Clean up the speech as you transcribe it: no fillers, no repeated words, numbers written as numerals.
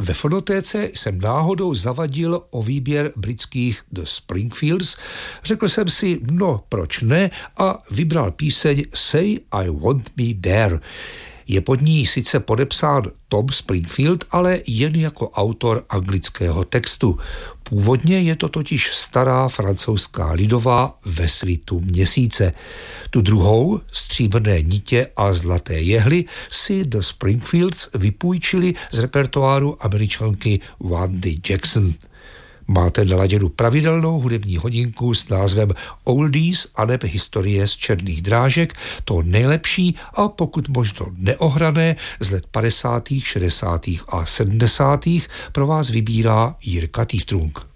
Ve fonotéce jsem náhodou zavadil o výběr britských The Springfields, řekl jsem si, no proč ne, a vybral píseň Say I Want Me There. Je pod ní sice podepsán Tom Springfield, ale jen jako autor anglického textu. Původně je to totiž stará francouzská lidová Ve svitu měsíce. Tu druhou, Stříbrné nitě a zlaté jehly, si The Springfields vypůjčili z repertoáru Američanky Wandy Jackson. Máte naladěnu pravidelnou hudební hodinku s názvem Oldies aneb historie z černých drážek, to nejlepší a pokud možno neohrané z let 50., 60. a 70. pro vás vybírá Jirka Týftrung.